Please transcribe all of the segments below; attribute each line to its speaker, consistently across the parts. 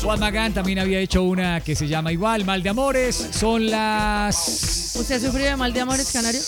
Speaker 1: Juan Magán también había hecho una que se llama igual, Mal de Amores. Son las...
Speaker 2: ¿Usted sufrió de mal de amores, Canario?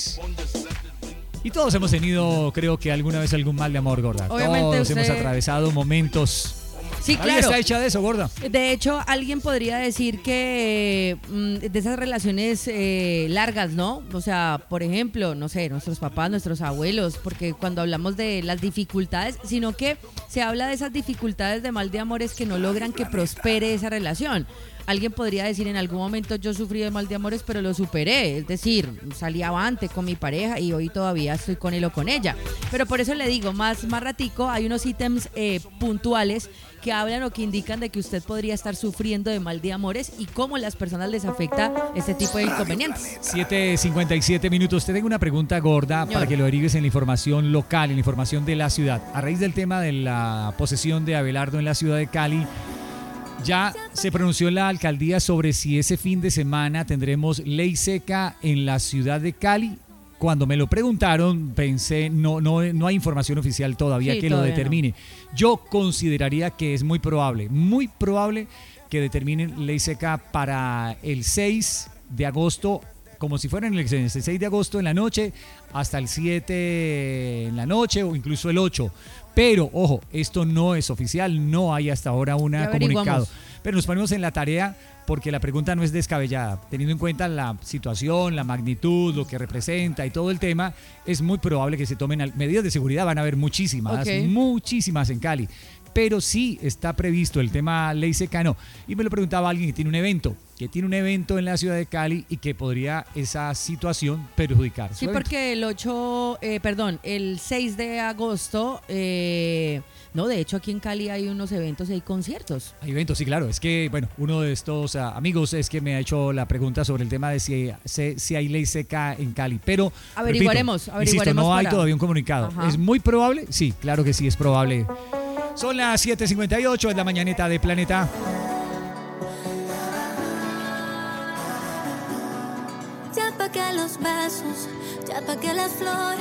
Speaker 1: Y todos hemos tenido, creo que alguna vez, algún mal de amor, gorda.
Speaker 2: Obviamente
Speaker 1: todos
Speaker 2: usted...
Speaker 1: hemos atravesado momentos.
Speaker 2: Sí,
Speaker 1: La vida
Speaker 2: claro.
Speaker 1: está hecha de eso, gorda.
Speaker 2: De hecho, alguien podría decir que de esas relaciones largas, ¿no? O sea, por ejemplo, no sé, nuestros papás, nuestros abuelos, porque cuando hablamos de las dificultades, sino que se habla de esas dificultades de mal de amores que no logran que prospere esa relación. Alguien podría decir, en algún momento yo sufrí de mal de amores, pero lo superé. Es decir, salí avante con mi pareja y hoy todavía estoy con él o con ella. Pero por eso le digo, más ratico, hay unos ítems puntuales que hablan o que indican de que usted podría estar sufriendo de mal de amores y cómo las personas les afecta este tipo de inconvenientes.
Speaker 1: 7:57 minutos. Te tengo una pregunta, gorda,
Speaker 2: Señor.
Speaker 1: para que lo derives en la información local, en la información de la ciudad. A raíz del tema de la posesión de Abelardo en la ciudad de Cali, ya se pronunció en la alcaldía sobre si ese fin de semana tendremos ley seca en la ciudad de Cali. Cuando me lo preguntaron, pensé, no hay información oficial todavía
Speaker 2: Sí,
Speaker 1: que lo
Speaker 2: todavía
Speaker 1: determine. Yo consideraría que es muy probable que determinen ley seca para el 6 de agosto, como si fueran elecciones, el 6 de agosto en la noche hasta el 7 en la noche o incluso el 8. Pero, ojo, esto no es oficial, no hay hasta ahora un comunicado. Pero nos ponemos en la tarea porque la pregunta no es descabellada. Teniendo en cuenta la situación, la magnitud, lo que representa y todo el tema, es muy probable que se tomen medidas de seguridad. Van a haber muchísimas, muchísimas en Cali. Pero sí está previsto el tema ley seca, no. Y me lo preguntaba alguien que tiene un evento en la ciudad de Cali y que podría esa situación perjudicar.
Speaker 2: Sí, porque el 6 de agosto, no, de hecho aquí en Cali hay unos eventos y hay conciertos.
Speaker 1: Hay eventos, sí, claro. Es que, bueno, uno de estos amigos es que me ha hecho la pregunta sobre el tema de si hay ley seca en Cali. Pero,
Speaker 2: averiguaremos.
Speaker 1: Insisto, no hay todavía un comunicado. Ajá. ¿Es muy probable? Sí, claro que sí, es probable. Son las 7:58, es la mañanita de Planeta.
Speaker 3: Ya pagué los besos, ya pagué las flores.